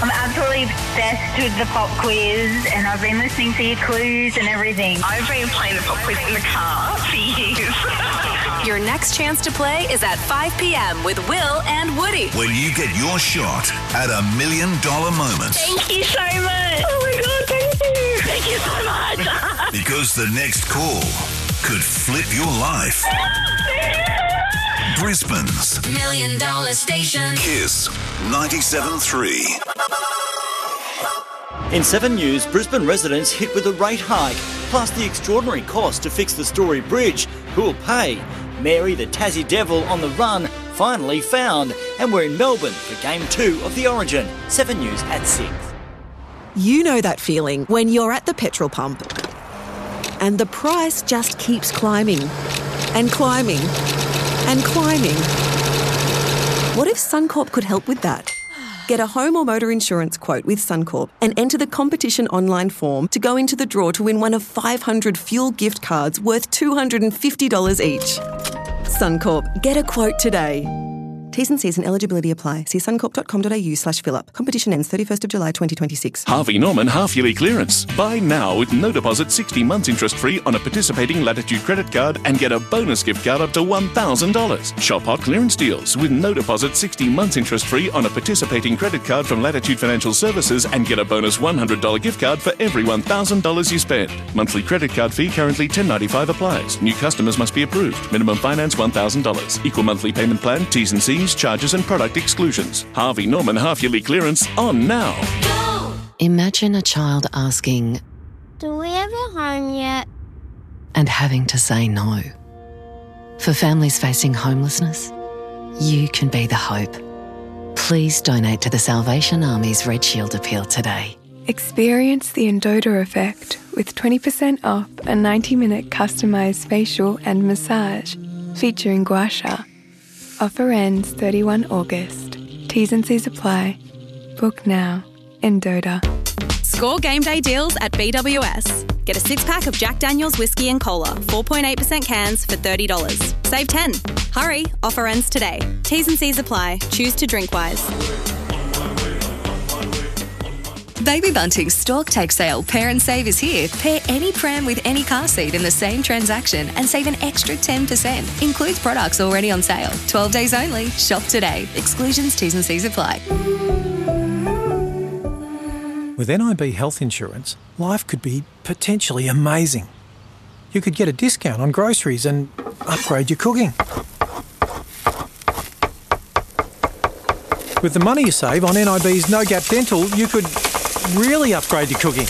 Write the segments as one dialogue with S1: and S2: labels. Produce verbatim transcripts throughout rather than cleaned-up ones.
S1: I'm absolutely obsessed with the pop quiz, and I've been listening to your clues and everything.
S2: I've been playing the pop quiz in the car for years.
S3: Your next chance to play is at five p.m. with Will and Woody.
S4: When you get your shot at a million dollar moment.
S1: Thank you so much. Oh my God, thank you.
S2: Thank you so much.
S4: Because the next call could flip your life. Brisbane's
S3: Million Dollar Station.
S4: Kiss ninety-seven point three.
S5: In Seven News, Brisbane residents hit with a rate hike, plus the extraordinary cost to fix the Story Bridge. Who'll pay? Mary, the Tassie Devil on the run, finally found. And we're in Melbourne for Game two of the Origin. Seven News at six.
S6: You know that feeling when you're at the petrol pump and the price just keeps climbing and climbing and climbing. What if Suncorp could help with that? Get a home or motor insurance quote with Suncorp and enter the competition online form to go into the draw to win one of five hundred fuel gift cards worth two hundred fifty dollars each. Suncorp, get a quote today. T's and C's and eligibility apply. See suncorp.com.au slash fill up. Competition ends thirty-first of July twenty twenty-six.
S7: Harvey Norman half-yearly clearance. Buy now with no deposit, sixty months interest-free on a participating Latitude credit card and get a bonus gift card up to one thousand dollars. Shop hot clearance deals with no deposit, sixty months interest-free on a participating credit card from Latitude Financial Services and get a bonus one hundred dollars gift card for every one thousand dollars you spend. Monthly credit card fee currently ten dollars ninety-five applies. New customers must be approved. Minimum finance one thousand dollars. Equal monthly payment plan, T's and C's, charges and product exclusions. Harvey Norman half-yearly clearance on now.
S8: Go! Imagine a child asking,
S9: "Do we have a home yet?"
S8: and having to say no. For families facing homelessness, you can be the hope. Please donate to the Salvation Army's Red Shield appeal today.
S10: Experience the Endota effect with twenty percent off a ninety-minute customised facial and massage featuring gua sha. Offer ends thirty-first of August. T's and C's apply. Book now. Endota.
S11: Score game day deals at B W S. Get a six-pack of Jack Daniel's Whiskey and Cola, four point eight percent cans for thirty dollars. Save ten. Hurry, offer ends today. T's and C's apply. Choose to drink wise.
S3: Baby Bunting's Stork Take Sale Pair and Save is here. Pair any pram with any car seat in the same transaction and save an extra ten percent. Includes products already on sale. twelve days only. Shop today. Exclusions, T's and C's apply.
S12: With N I B Health Insurance, life could be potentially amazing. You could get a discount on groceries and upgrade your cooking. With the money you save on N I B's No Gap Dental, you could really upgrade your cooking.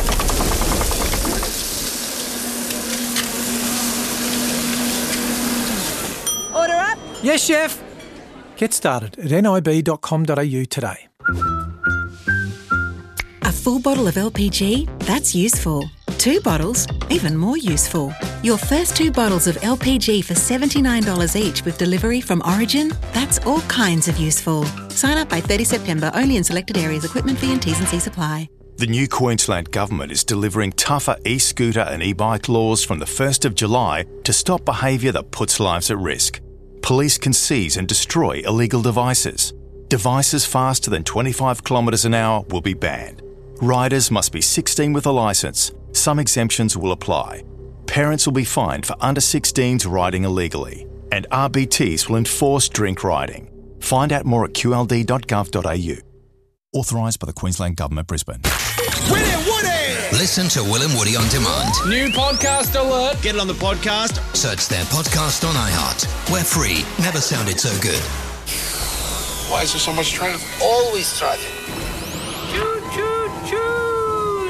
S13: Order up.
S12: Yes, chef. Get started at nib dot com dot a u today.
S14: A full bottle of L P G? That's useful. Two bottles? Even more useful. Your first two bottles of L P G for seventy-nine dollars each with delivery from Origin? That's all kinds of useful. Sign up by thirtieth of September, only in selected areas. Equipment fee and T's and C's apply.
S15: The new Queensland Government is delivering tougher e-scooter and e-bike laws from the first of July to stop behaviour that puts lives at risk. Police can seize and destroy illegal devices. Devices faster than twenty-five kilometres an hour will be banned. Riders must be sixteen with a licence. Some exemptions will apply. Parents will be fined for under sixteens riding illegally. And R B Ts will enforce drink riding. Find out more at q l d dot gov dot a u. Authorised by the Queensland Government, Brisbane.
S4: Will and Woody! Listen to Will and Woody on demand.
S16: New podcast alert.
S4: Get it on the podcast. Search their podcast on iHeart. We're free. Never sounded so good.
S16: Why is there so much traffic?
S13: Always traffic.
S16: Choo choo choo.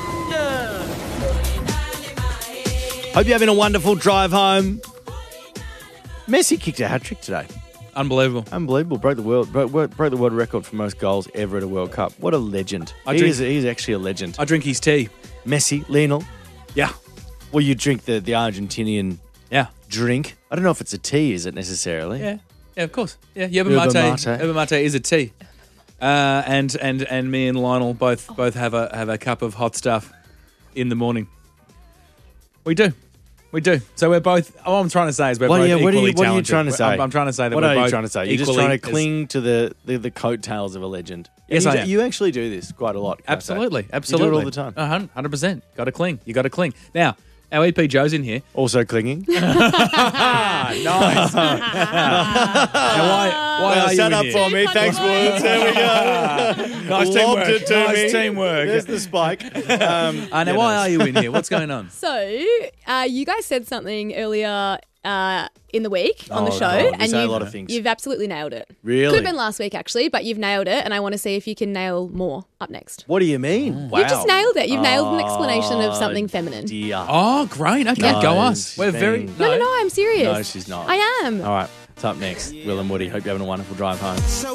S17: Hope you're having a wonderful drive home. Messi kicked a hat-trick today.
S18: Unbelievable.
S17: Unbelievable. Broke the world broke, broke the world record for most goals ever at a World Cup. What a legend.
S18: I
S17: he
S18: drink,
S17: is, he's actually a legend.
S18: I drink his tea.
S17: Messi, Lionel.
S18: Yeah.
S17: Well, you drink the, the Argentinian
S18: yeah.
S17: drink. I don't know if it's a tea, is it necessarily?
S18: Yeah. Yeah, of course. Yeah, yerba,
S17: Yerba
S18: mate.
S17: mate.
S18: Yerba mate is a tea. Uh, and, and and me and Lionel both both have a have a cup of hot stuff in the morning. We do. We do. So we're both. All I'm trying to say is we're
S17: What,
S18: both
S17: yeah, what, are
S18: equally
S17: you, what are you
S18: talented.
S17: trying to say?
S18: I'm, I'm trying to say that
S17: what
S18: we're
S17: are
S18: both
S17: you trying to say? You're just
S18: equally
S17: trying to
S18: as-
S17: cling to the, the, the coattails of a legend.
S18: Yes,
S17: And
S18: I
S17: you,
S18: am.
S17: do- You actually do this quite a lot. can I say?
S18: Absolutely, absolutely.
S17: You do it all the time.
S18: A hun- one hundred percent. Got to cling. You got to cling. Now, our E P Joe's in here.
S17: Also clinging.
S18: nice. now, why, why
S17: Well,
S18: are you
S17: set
S18: in
S17: up
S18: here?
S17: for me. Thanks, Woods. There we go.
S18: Nice
S17: Lobbed
S18: teamwork.
S17: it to
S18: Nice
S17: me.
S18: teamwork.
S17: There's the spike. Um,
S18: Uh, now,
S17: yeah,
S18: why
S17: no.
S18: are you in here? What's going on?
S19: So, uh, you guys said something earlier uh, in the week on the
S17: Oh,
S19: show,
S17: God, we
S19: and
S17: say a
S19: you've,
S17: lot of things.
S19: you've absolutely nailed it.
S17: Really?
S19: Could have been last week, actually, but you've nailed it, and I want to see if you can nail more up next.
S17: What do you mean?
S19: You've just nailed it. You've nailed an
S17: Oh,
S19: explanation of something feminine.
S17: Dear.
S18: Oh, great. Okay,
S17: No,
S18: go us.
S17: she's
S18: We're very.
S17: been-
S19: No, no, no, I'm serious.
S17: No, she's not.
S19: I am.
S17: All right. It's up next. Will and Woody. Hope you're having a wonderful drive home.